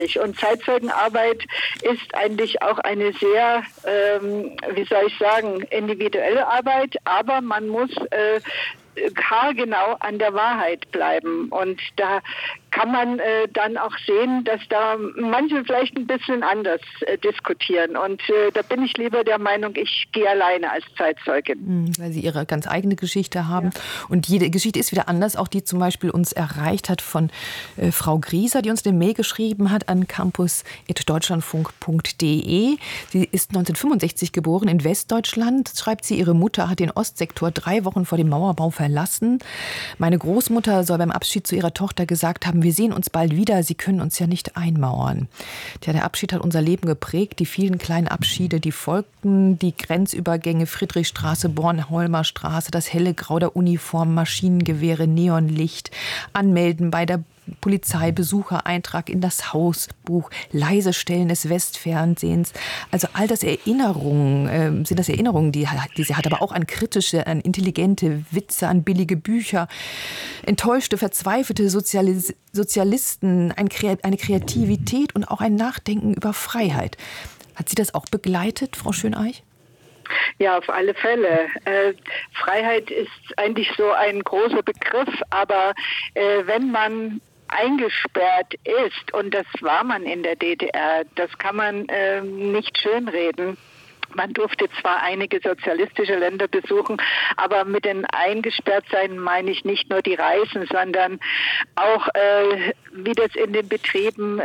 Und Zeitzeugenarbeit ist eigentlich auch eine sehr, individuelle Arbeit, aber man muss haargenau an der Wahrheit bleiben. Und da kann man dann auch sehen, dass da manche vielleicht ein bisschen anders diskutieren. Und da bin ich lieber der Meinung, ich gehe alleine als Zeitzeugin. Weil Sie Ihre ganz eigene Geschichte haben. Ja. Und jede Geschichte ist wieder anders, auch die zum Beispiel uns erreicht hat von Frau Grieser, die uns eine Mail geschrieben hat an campus@deutschlandfunk.de. Sie ist 1965 geboren in Westdeutschland. Schreibt sie, ihre Mutter hat den Ostsektor 3 Wochen vor dem Mauerbau verlassen. Meine Großmutter soll beim Abschied zu ihrer Tochter gesagt haben, wir sehen uns bald wieder, Sie können uns ja nicht einmauern. Tja, der Abschied hat unser Leben geprägt, die vielen kleinen Abschiede, die folgten, die Grenzübergänge, Friedrichstraße, Bornholmer Straße, das helle Grau der Uniform, Maschinengewehre, Neonlicht, Anmelden bei der Polizei, Besuchereintrag in das Hausbuch, leise Stellen des Westfernsehens. Also all das Erinnerungen, sind das Erinnerungen, die sie hat, aber auch an kritische, an intelligente Witze, an billige Bücher, enttäuschte, verzweifelte Sozialisten, eine Kreativität und auch ein Nachdenken über Freiheit. Hat Sie das auch begleitet, Frau Schöneich? Ja, auf alle Fälle. Freiheit ist eigentlich so ein großer Begriff, aber wenn man eingesperrt ist, und das war man in der DDR, das kann man nicht schönreden. Man durfte zwar einige sozialistische Länder besuchen, aber mit den Eingesperrtsein meine ich nicht nur die Reisen, sondern auch, wie das in den Betrieben,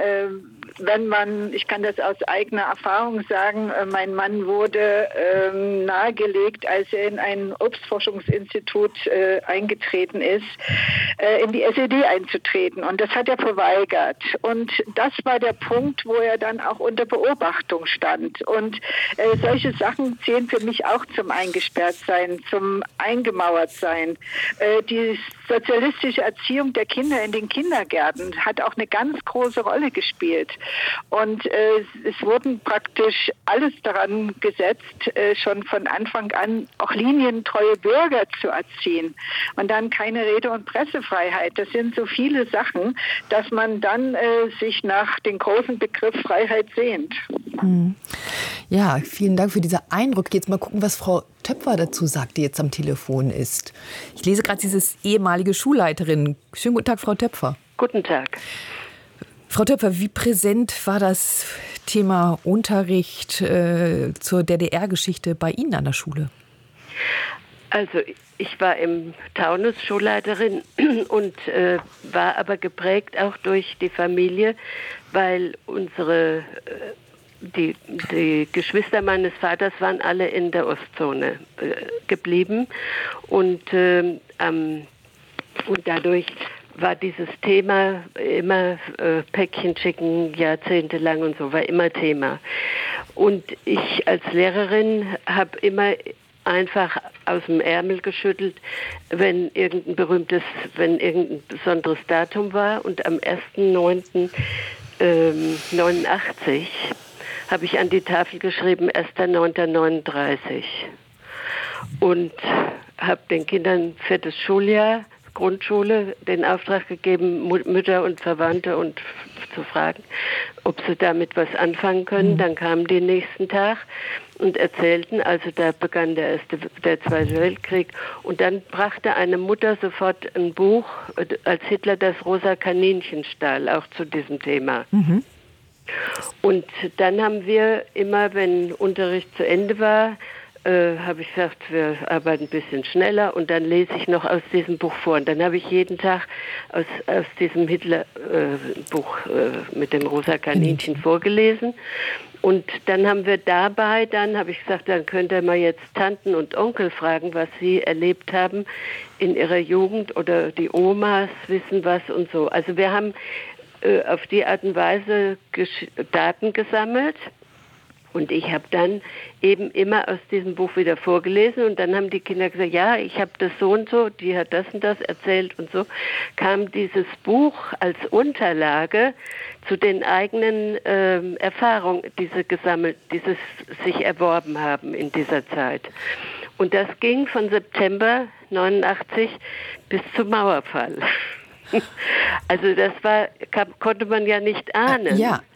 ich kann das aus eigener Erfahrung sagen, mein Mann wurde nahegelegt, als er in ein Obstforschungsinstitut eingetreten ist, in die SED einzutreten. Und das hat er verweigert. Und das war der Punkt, wo er dann auch unter Beobachtung stand. Und solche Sachen zählen für mich auch zum Eingesperrtsein, zum Eingemauertsein. Die sozialistische Erziehung der Kinder in den Kindergärten hat auch eine ganz große Rolle gespielt. Und es wurden praktisch alles daran gesetzt, schon von Anfang an auch linientreue Bürger zu erziehen. Und dann keine Rede- und Pressefreiheit. Das sind so viele Sachen, dass man dann sich nach dem großen Begriff Freiheit sehnt. Ja, vielen Dank für diesen Eindruck. Jetzt mal gucken, was Frau Töpfer dazu sagt, die jetzt am Telefon ist. Ich lese gerade dieses ehemalige Schulleiterin. Schönen guten Tag, Frau Töpfer. Guten Tag. Frau Töpfer, wie präsent war das Thema Unterricht zur DDR-Geschichte bei Ihnen an der Schule? Also ich war im Taunus Schulleiterin und war aber geprägt auch durch die Familie, weil die Geschwister meines Vaters waren alle in der Ostzone geblieben und dadurch war dieses Thema immer Päckchen schicken, jahrzehntelang und so, war immer Thema. Und ich als Lehrerin habe immer einfach aus dem Ärmel geschüttelt, wenn irgendein besonderes Datum war. Und am 1.9.89 habe ich an die Tafel geschrieben, 1.9.39. Und habe den Kindern 4. Schuljahr Grundschule den Auftrag gegeben, Mütter und Verwandte und zu fragen, ob sie damit was anfangen können. Dann kamen die nächsten Tag und erzählten, also da begann der Zweite Weltkrieg. Und dann brachte eine Mutter sofort ein Buch, als Hitler das rosa Kaninchen stahl, auch zu diesem Thema. Und dann haben wir immer, wenn Unterricht zu Ende war, habe ich gesagt, wir arbeiten ein bisschen schneller und dann lese ich noch aus diesem Buch vor. Und dann habe ich jeden Tag aus diesem Hitler-Buch mit dem rosa Kaninchen vorgelesen. Und dann haben wir dabei, habe ich gesagt, dann könnt ihr mal jetzt Tanten und Onkel fragen, was sie erlebt haben in ihrer Jugend oder die Omas wissen was und so. Also wir haben auf die Art und Weise Daten gesammelt. Und ich habe dann eben immer aus diesem Buch wieder vorgelesen und dann haben die Kinder gesagt, ja, ich habe das so und so, die hat das und das erzählt und so. Kam dieses Buch als Unterlage zu den eigenen Erfahrungen, dieses sich erworben haben in dieser Zeit. Und das ging von September 89 bis zum Mauerfall. Also das konnte man ja nicht ahnen. Ja,